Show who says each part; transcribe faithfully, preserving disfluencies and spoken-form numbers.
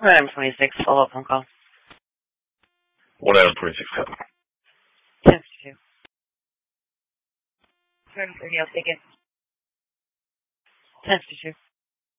Speaker 1: Rhode Island twenty-six, follow-up phone call.
Speaker 2: Rhode Island twenty-six, seven.
Speaker 1: ten fifty-two. Rhode Island thirty, I'll take it. ten fifty-two.